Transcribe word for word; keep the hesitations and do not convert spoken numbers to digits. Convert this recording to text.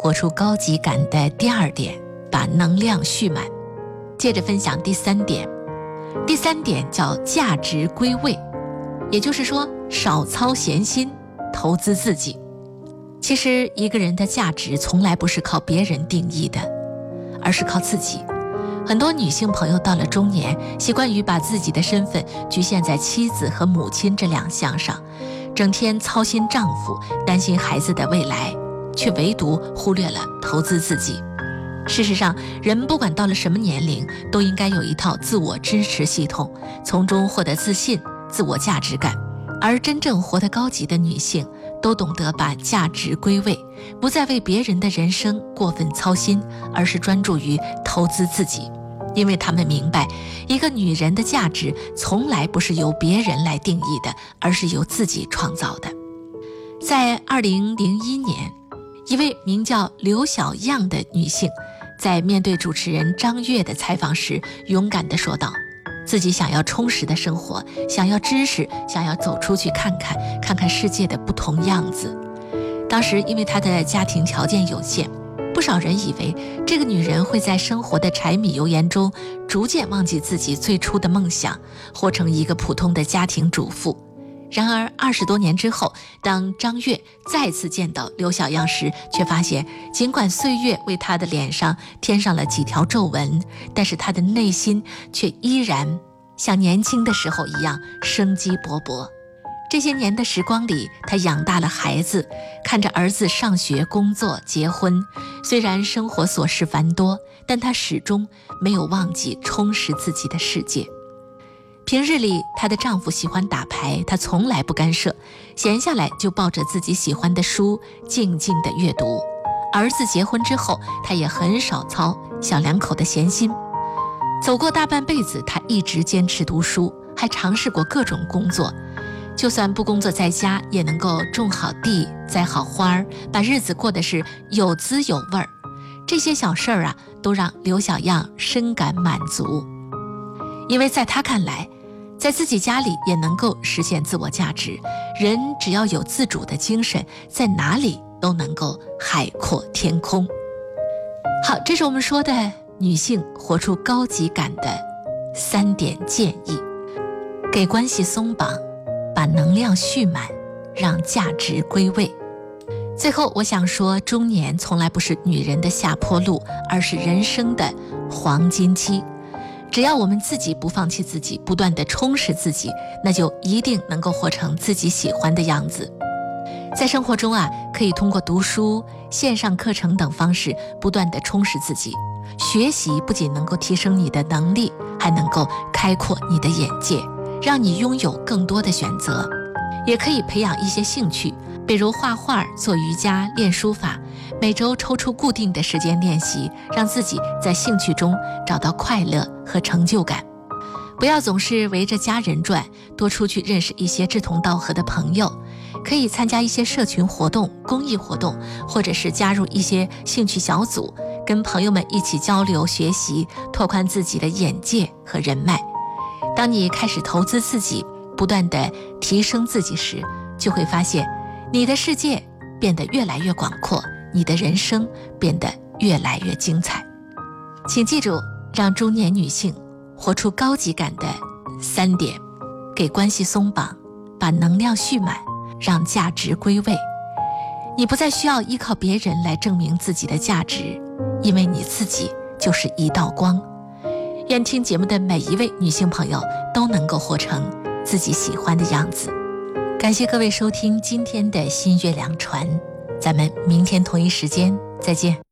活出高级感的第二点，把能量蓄满。接着分享第三点，第三点叫价值归位，也就是说少操闲心，投资自己。其实一个人的价值从来不是靠别人定义的，而是靠自己。很多女性朋友到了中年，习惯于把自己的身份局限在妻子和母亲这两项上，整天操心丈夫，担心孩子的未来，却唯独忽略了投资自己。事实上，人不管到了什么年龄，都应该有一套自我支持系统，从中获得自信、自我价值感。而真正活得高级的女性，都懂得把价值归位，不再为别人的人生过分操心，而是专注于投资自己。因为她们明白，一个女人的价值从来不是由别人来定义的，而是由自己创造的。在二零零一年，一位名叫刘小样的女性，在面对主持人张悦的采访时，勇敢地说道，自己想要充实的生活，想要知识，想要走出去看看，看看世界的不同样子。当时因为她的家庭条件有限，不少人以为这个女人会在生活的柴米油盐中逐渐忘记自己最初的梦想，活成一个普通的家庭主妇。然而二十多年之后，当张悦再次见到刘小样时，却发现尽管岁月为她的脸上添上了几条皱纹，但是她的内心却依然像年轻的时候一样生机勃勃。这些年的时光里，她养大了孩子，看着儿子上学、工作、结婚，虽然生活琐事繁多，但她始终没有忘记充实自己的世界。平日里，她的丈夫喜欢打牌，她从来不干涉，闲下来就抱着自己喜欢的书，静静地阅读。儿子结婚之后，她也很少操小两口的闲心。走过大半辈子，她一直坚持读书，还尝试过各种工作。就算不工作在家，也能够种好地、栽好花儿，把日子过得是有滋有味儿。这些小事儿啊，都让刘小样深感满足。因为在她看来，在自己家里也能够实现自我价值。人只要有自主的精神，在哪里都能够海阔天空。好，这是我们说的女性活出高级感的三点建议：给关系松绑，把能量蓄满，让价值归位。最后我想说，中年从来不是女人的下坡路，而是人生的黄金期。只要我们自己不放弃自己，不断地充实自己，那就一定能够活成自己喜欢的样子。在生活中啊，可以通过读书、线上课程等方式不断地充实自己。学习不仅能够提升你的能力，还能够开阔你的眼界，让你拥有更多的选择。也可以培养一些兴趣，比如画画、做瑜伽、练书法，每周抽出固定的时间练习，让自己在兴趣中找到快乐和成就感。不要总是围着家人转，多出去认识一些志同道合的朋友，可以参加一些社群活动、公益活动，或者是加入一些兴趣小组，跟朋友们一起交流学习，拓宽自己的眼界和人脉。当你开始投资自己，不断地提升自己时，就会发现你的世界变得越来越广阔，你的人生变得越来越精彩。请记住，让中年女性活出高级感的三点：给关系松绑，把能量蓄满，让价值归位。你不再需要依靠别人来证明自己的价值，因为你自己就是一道光。愿听节目的每一位女性朋友都能够活成自己喜欢的样子。感谢各位收听今天的新月亮传，咱们明天同一时间再见。